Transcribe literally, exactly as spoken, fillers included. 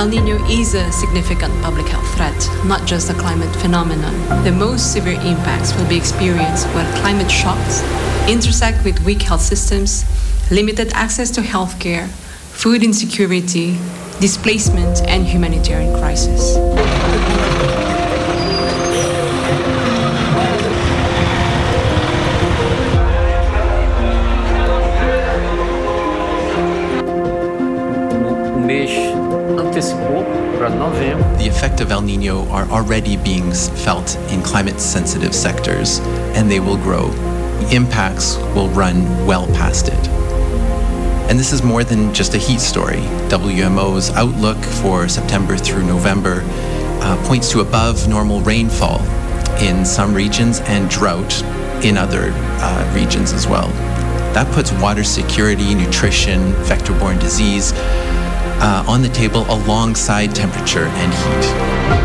El Nino is a significant public health threat, not just a climate phenomenon. The most severe impacts will be experienced when climate shocks intersect with weak health systems, limited access to healthcare, food insecurity, displacement, and humanitarian crisis. The effect of El Nino are already being felt in climate-sensitive sectors, and they will grow. The impacts will run well past it. And this is more than just a heat story. W M O's outlook for September through November uh, points to above normal rainfall in some regions and drought in other uh, regions as well. That puts water security, nutrition, vector-borne disease uh, on the table alongside temperature and heat.